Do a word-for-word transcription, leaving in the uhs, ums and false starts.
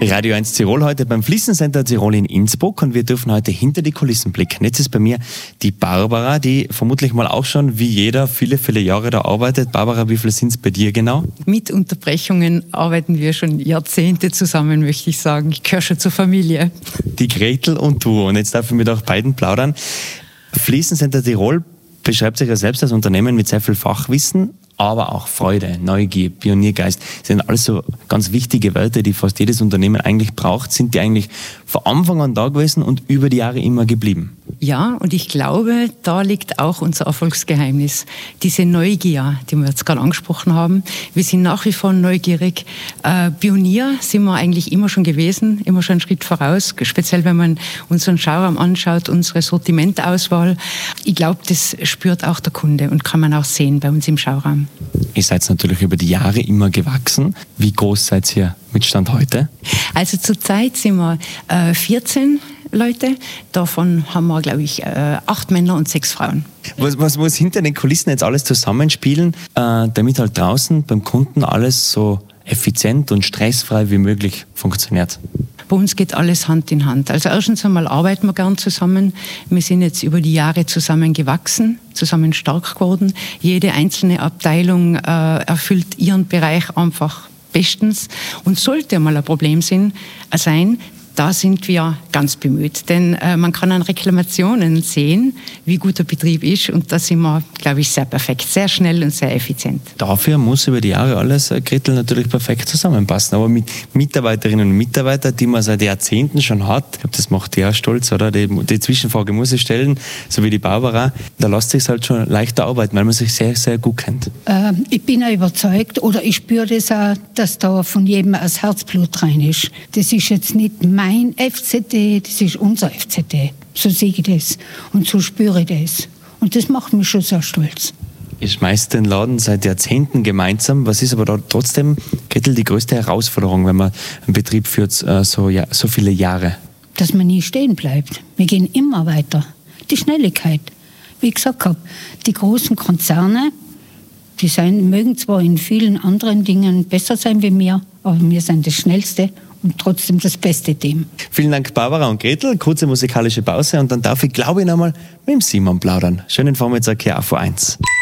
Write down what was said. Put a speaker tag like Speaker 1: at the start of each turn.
Speaker 1: Radio eins Tirol heute beim Fliesencenter Tirol in Innsbruck und wir dürfen heute hinter die Kulissen blicken. Jetzt ist bei mir die Barbara, die vermutlich mal auch schon wie jeder viele, viele Jahre da arbeitet. Barbara, wie viel sind es bei dir genau?
Speaker 2: Mit Unterbrechungen arbeiten wir schon Jahrzehnte zusammen, möchte ich sagen. Ich gehöre schon zur Familie.
Speaker 1: Die Gretel und du. Und jetzt darf ich mit auch beiden plaudern. Fliesencenter Tirol beschreibt sich ja selbst als Unternehmen mit sehr viel Fachwissen, aber auch Freude, Neugier, Pioniergeist. Das sind alles so ganz wichtige Wörter, die fast jedes Unternehmen eigentlich braucht. Sind die eigentlich von Anfang an da gewesen und über die Jahre immer geblieben?
Speaker 2: Ja, und ich glaube, da liegt auch unser Erfolgsgeheimnis. Diese Neugier, die wir jetzt gerade angesprochen haben. Wir sind nach wie vor neugierig. Äh, Pionier sind wir eigentlich immer schon gewesen, immer schon einen Schritt voraus. Speziell, wenn man unseren Schauraum anschaut, unsere Sortimentauswahl. Ich glaube, das spürt auch der Kunde und kann man auch sehen bei uns im Schauraum.
Speaker 1: Ihr seid natürlich über die Jahre immer gewachsen. Wie groß seid ihr mit Stand heute?
Speaker 2: Also zurzeit sind wir äh, vierzehn Leute. Davon haben wir, glaube ich, äh, acht Männer und sechs Frauen.
Speaker 1: Was, was muss hinter den Kulissen jetzt alles zusammenspielen, äh, damit halt draußen beim Kunden alles so effizient und stressfrei wie möglich funktioniert?
Speaker 2: Bei uns geht alles Hand in Hand. Also erstens einmal arbeiten wir gern zusammen. Wir sind jetzt über die Jahre zusammen gewachsen, zusammen stark geworden. Jede einzelne Abteilung äh, erfüllt ihren Bereich einfach bestens. Und sollte mal ein Problem sein, äh, sein da sind wir ganz bemüht. Denn äh, man kann an Reklamationen sehen, wie gut der Betrieb ist. Und da sind wir, glaube ich, sehr perfekt, sehr schnell und sehr effizient.
Speaker 1: Dafür muss über die Jahre alles, Gretel, natürlich perfekt zusammenpassen. Aber mit Mitarbeiterinnen und Mitarbeitern, die man seit Jahrzehnten schon hat, ich glaube, das macht die auch stolz, oder? Die, die Zwischenfrage muss ich stellen, so wie die Barbara, da lässt sich halt schon leichter arbeiten, weil man sich sehr, sehr gut kennt.
Speaker 3: Äh, ich bin auch überzeugt, oder ich spüre das auch, dass da von jedem das Herzblut rein ist. Das ist jetzt nicht mein F Z D, das ist unser F Z D. So sehe ich das und so spüre ich das. Und das macht mich schon sehr stolz.
Speaker 1: Ihr schmeißt den Laden seit Jahrzehnten gemeinsam. Was ist aber da trotzdem, Gretel, die größte Herausforderung, wenn man einen Betrieb führt, äh, so, ja, so viele Jahre?
Speaker 3: Dass man nie stehen bleibt. Wir gehen immer weiter. Die Schnelligkeit. Wie ich gesagt habe, die großen Konzerne, die sein, mögen zwar in vielen anderen Dingen besser sein wie wir, aber wir sind das Schnellste und trotzdem das beste Team.
Speaker 1: Vielen Dank, Barbara und Gretel. Kurze musikalische Pause und dann darf ich, glaube ich, noch mal mit dem Simon plaudern. Schönen Vormittag hier auf V eins.